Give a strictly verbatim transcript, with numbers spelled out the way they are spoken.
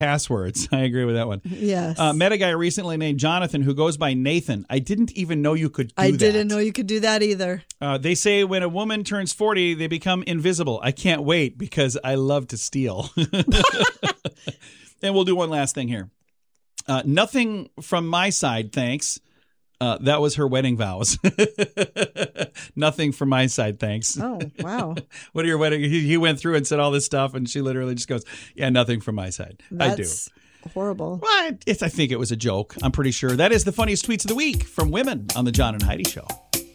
passwords. I agree with that one. Yes. Uh, met a guy recently named Jonathan who goes by Nathan. I didn't even know you could do I that. didn't know you could do that either. Uh, they say when a woman turns forty, they become invisible. I can't wait because I love to steal. And we'll do one last thing here. Uh, nothing from my side, thanks. Uh, that was her wedding vows. Nothing from my side, thanks. Oh, wow. What are your wedding? He, he went through and said all this stuff, and she literally just goes, yeah, nothing from my side. That's I do. horrible. Well, it's, I think it was a joke. I'm pretty sure. That is the funniest tweets of the week from women on the John and Heidi Show.